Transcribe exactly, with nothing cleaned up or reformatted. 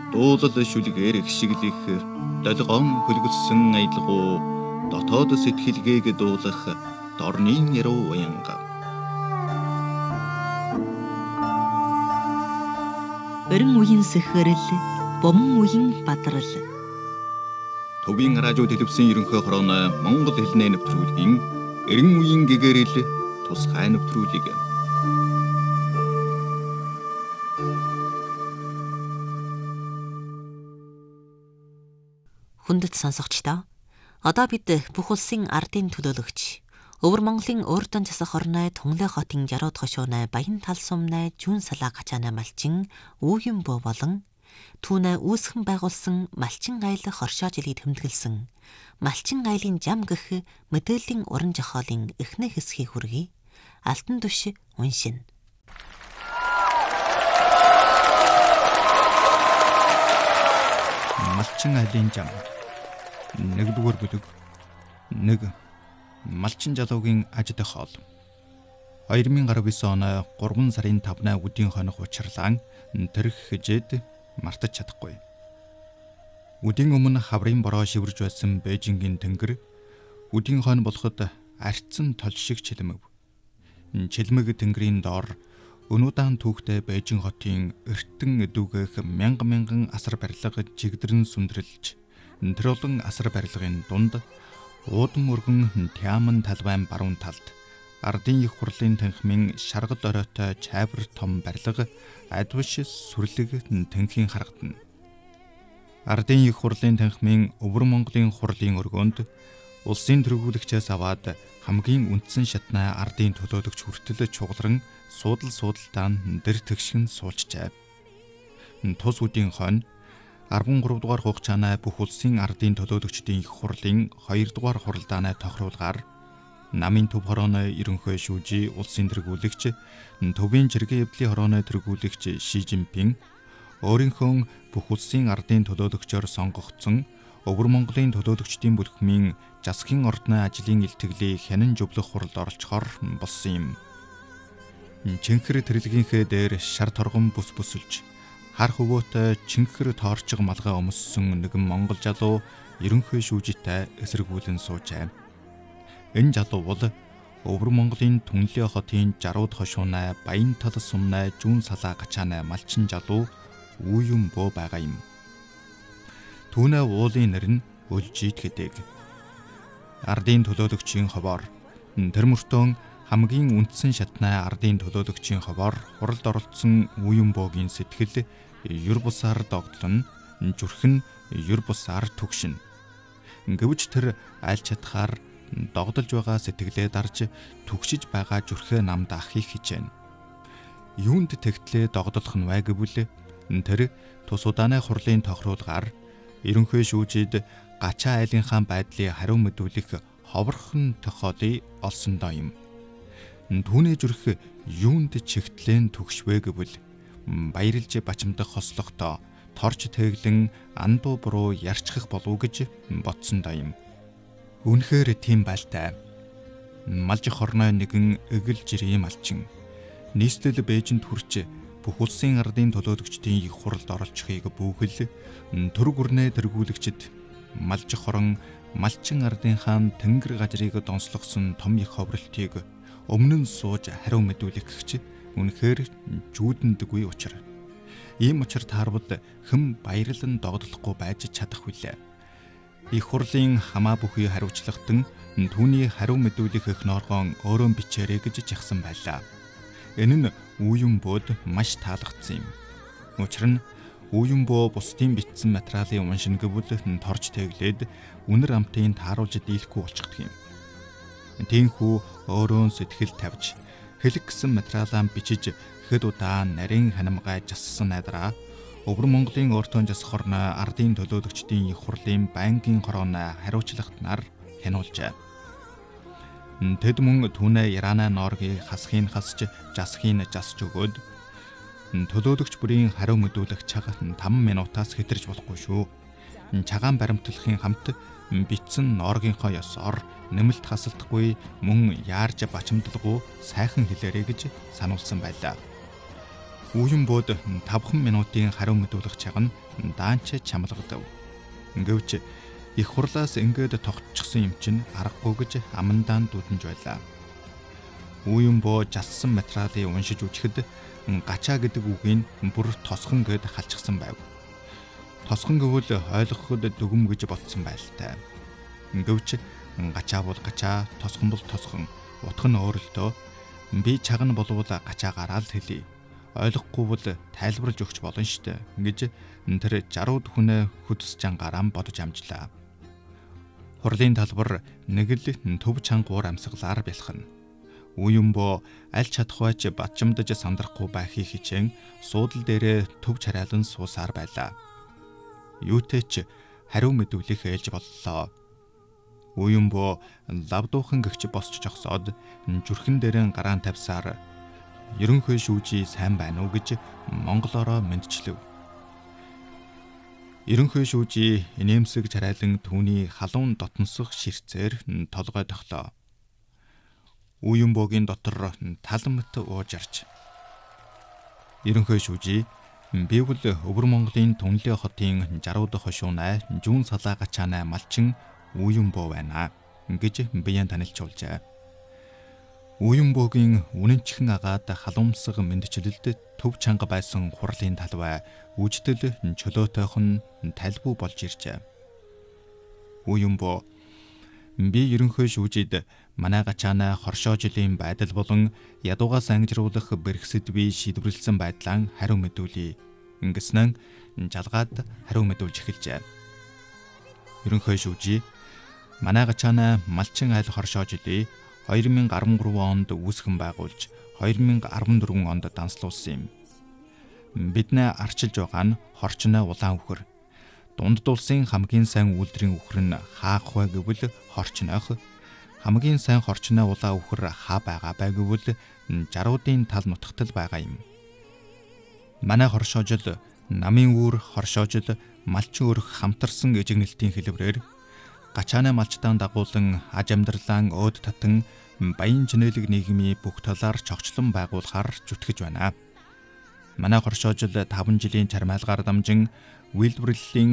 Дуулал шүлгээр ихшиглэх долгоон хөлгөссөн аялгуу дотоод сэтгэлгээг дуулах дорнын яруу уянга. Өрн үеийн сэхэрэл, бомон үеийн бадрал. Төвийн радио телевизийн ерөнхий хорооны Монгол хэлний нэвтрүүлгийн эрен үеийн гэгэрэл тусгай нэвтрүүлэг. Хүндэт сонсогчдоо, одоо бид бүх улсын ардын төлөөлөгч, Өвөр Монголын өөртөө засах орны Тунлай хотын жарууд хошууны Баян тал сумны Жүүн салаа гачааны малчин Үүн бөө болон түүнээ үүсгэн байгуулсан малчин айлах оршоо жилийг тэмдэглэсэн малчин айлын жам гэх мэдээллийн уран зохиолын эхний хэсгийг хүргэе. Алтан түш уншина. Малчин айлын жам. Нэгдүгээр бүлэг. Нэг малчин залуугийн ажид хоол. хоёр мың гаруй оны гурван сарын тавны өдийн хоног учрлаан тэрх хижээд мартаж чадахгүй. Өдийн өмнө хаврын бороо шивэрж байсан Бээжингийн тэнгэр өдийн хон болоход арцсан тол шиг чилмэв. Чилмэг тэнгэрийн доор өнүүдаан түүхтэй Бээжин хотын эртэн эдүгэх мянган мянган асар барилга жигдэрэн сүндрэлж тэр олон асар барилгын дунд уудан өргөн Тяман талбайн баруун талд ардын их хурлын танхимын шаргал оройтой чайвар том барилга адвш сүрлэг танхимын харагдана. Ардын их хурлын танхимын Өвөр Монголын хурлын өргөөнд улсын тэргүүлэгчээс аваад хамгийн үндсэн шатны ардын төлөөлөгч хүртэл чугларан суудал суудалдаан дэр тэгшгэн суулжжээ. Тус үдийн хойно арван гурав дугаар хугацааны бүх улсын ардын төлөөлөгчдийн их хурлын хоёр дугаар хуралдааны тохируулгаар намын төв хорооны ерөнхий шүүжий улсын тэргүүлэгч төвийн жиргээ эвдлийн хорооны тэргүүлэгч Ши Жинпин өөрийнхөө бүх улсын ардын төлөөлөгчөөр сонгогдсон Өвөр Монголын төлөөлөгчдийн бүлхмийн засгийн ордны ажлын илтгэлийг хянан зөвлөх хуралд оролцохоор болсон юм. Чинхэр тэрэлгийнхээ дээр шар торгон бүс бүсэлж хар хөвөөтэй чинхэр тоорчиг малгай өмссөн нэгэн монгол залуу ерөнхий шүүжитэй эсэргүүлэн суужээ. Энэ залуу бол Өвөр Монголын Түнлээ хотын жарууд хошууны Баян тал сумны Жүүн салаа гачааны малчин залуу Үүн бөө байгаа юм. Түүнээ уулын нэр нь Өлжид гэдэг. Ардын төлөөлөгчийн ховоор тэр мөртөө хамгийн үндсэн шатны ардын төлөөлөгчийн ховоор хуралд оролцсон Үүн бөөгийн сэтгэл юр бусаар догдлон, зүрх нь юр бусаар түгшин. Гэвч тэр аль чадхаар догдолж байгаа сэтгэлээ дарж түгшиж байгаа зүрхээ намд ахыг хичээнэ. Юунд тэгтлээ догдолох нь вэ гэвэл тэр тус удааны хурлын тохируулгаар ерөнхий шүүжид гачаа айлынхаа байдлыг хариу мэдүүлэх ховорхон тохиолыг олсон доо юм. Түүний зүрх юунд чигтлэн түгшвэ гэвэл баярлж бачимдах хослохдоо торч тэглэн андуу буруу ярчхах болов гэж бодсон доо юм. Үнэхээр тийм байлтай. Малж хорной нэгэн эгэл жирийн малчин нийслэл Бээжинд хүрч бүх улсын ардын төлөөлөгчдийн их хуралд оролцохыг бүхэл төр гүрнээ тэргүүлэгчд малж хорон малчин ардын хаан тэнгэр газрыг донслогсон том их ховролтыг өмнө нь сууж хариу мэдүүлэх гэж үнэхээр жүүдэндгүй учраа. Ийм учир таарвал хэн баярлан догдлохгүй байж чадах вүлээ. Их хурлын хамаа бүхий хариуцлагатан түүний хариу мэдүүлэх их норгоон өөрөө бичээрэй гэж жагсан байлаа. Энэ нь Үүн бөөд маш таалагдсан юм. Учир нь Үүн бөө бусдын бичсэн материалын уншин гэвэл торч тэглээд үнэр амтын тааруулж дийлэхгүй болчихдог юм. Тиймхүү өөрөө сэтгэл тавьж хэлэх гэсэн материалаа бичиж хэд удаа нарийн ханамгай жассан найдраа Өвөр Монголын өөртөө засах орны ардын төлөөлөгчдийн их хурлын байнгын хорооны хариуцлагатнаар хянуулжээ. Тэд мөн түүнээ Ираны нооргийг хасхын хасж жасхын жасж өгөөд төлөөлөгч бүрийн хариу мэдүүлэх цаг таван минутаас хэтэрж болохгүй шүү. Цагаан баримтлахын хамт бичсэн нооргийнхоо ёсоор нэмэлт хасалтгүй мөн яарж бачимдалгүй сайхан хэлээрэй гэж сануулсан байлаа. Үеийн бууд тавхан минутын хариу мэдүүлэх чагна даанч чамлагдав. Гэвч их хурлаас ингээд тогтчихсон юм чинь аргагүй гэж амандаан дүүтэнж байлаа. Үеийн буу жалсан материалыг уншиж үжихэд гачаа гэдэг үгийг бүр тосхон гэд халчихсан байв. Тосхон гэвэл ойлгоход дүгм гэж ботсон байлтай. Гэвч гачаа бол гачаа, тосхон бол тосхон. Утга нь өөрөлдөө би чагна болвол гачаагаараа л хэлье. Ойлгохгүй бол тайлбарлаж өгч болно штэ гэж тэр жарууд хүнээ хөдөс чангаараа бодож амжлаа. Хурлын талбар нэг л төв чангуур амьсгалаар бэлхэн. Үеийн боо аль чадахвайч батчимдаж сандрахгүй байхыг хичээн суудал дээрээ төв чараалан суусаар байлаа. Юутэй ч хариу мэдүүлэх ээлж боллоо. Үеийн боо лавдуухан гэгч босч жогсоод зүрхэн дээрээ гараан тавьсаар ерөнхий шүүжий сайн байна уу гэж монголоороо мэдчилв. Ерөнхий шүүжий инээмсэг чарайлан түүний халуун дотносох ширцээр толгой тогтлоо. Үеийн боогийн дотор таламт уужарч. Ерөнхий шүүжий би бол Өвөр Монголын Түнлээ хотын жарууд хошуунай жүүн салаа гачаанай малчин Үеийн боо байна гэж биеэн танилцуулжээ. Үеийн боогийн үнэнчхэн агаад халуумсаг мэндчилэлд төв чанга байсан хурлын талбай үжидэл чөлөөтойхон тальбуу болж иржээ. Үеийн боо би ерөнхий шүүжид манай гачаанаа хоршоо жилийн байдал болон ядуугаас ангижруулах бэрхсэдвийг шийдвэрлсэн байдлаа хариу мэдүүлье. Ингэснээр жалгаад хариу мэдүүлж эхэлжээ. Ерөнхий шүүжий манай гачаанаа малчин айл хоршоо жилийн хоёр мянга арван гурван онд үүсгэн байгуулж хоёр мянга арван дөрвөн онд данслуулсан юм. Биднээ арчилж байгаа нь хорчноо улаан үхэр. Дунд дулсын хамгийн сайн үйлдвэрийн үхэр нь хаах вэ гэвэл хорчноох. Хамгийн сайн хорчноо улаан үхэр хаа байгаа бай гэвэл жаруудын тал нутагтал байгаа юм. Манай хоршоожил намын үүр хоршоожил малчин өрх хамтарсан эжигнэлтийн хэлбэрээр гачаана малчтаан дагуулan аж амьдралаа өөд татан баян чинэлэг нийгмийн бүх талаар чогчлон байгуулахаар зүтгэж байна. Манай хоршоожил таван жилийн чармайлгаар дамжин үйлдвэрлэлийн